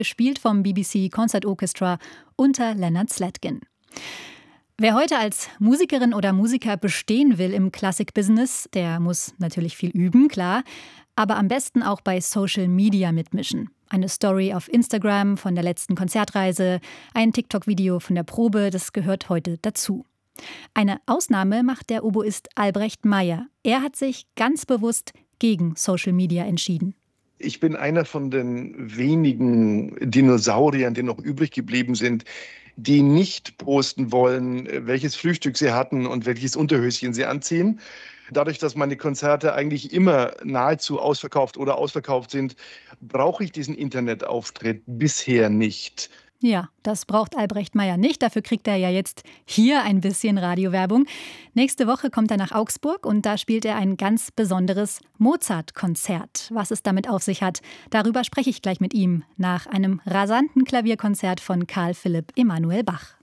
gespielt vom BBC Concert Orchestra unter Leonard Slatkin. Wer heute als Musikerin oder Musiker bestehen will im Klassikbusiness, der muss natürlich viel üben, klar, aber am besten auch bei Social Media mitmischen. Eine Story auf Instagram von der letzten Konzertreise, ein TikTok-Video von der Probe, das gehört heute dazu. Eine Ausnahme macht der Oboist Albrecht Meyer. Er hat sich ganz bewusst gegen Social Media entschieden. Ich bin einer von den wenigen Dinosauriern, die noch übrig geblieben sind, die nicht posten wollen, welches Frühstück sie hatten und welches Unterhöschen sie anziehen. Dadurch, dass meine Konzerte eigentlich immer nahezu ausverkauft oder ausverkauft sind, brauche ich diesen Internetauftritt bisher nicht. Ja, das braucht Albrecht Meyer nicht. Dafür kriegt er ja jetzt hier ein bisschen Radiowerbung. Nächste Woche kommt er nach Augsburg und da spielt er ein ganz besonderes Mozart-Konzert. Was es damit auf sich hat, darüber spreche ich gleich mit ihm nach einem rasanten Klavierkonzert von Carl Philipp Emanuel Bach.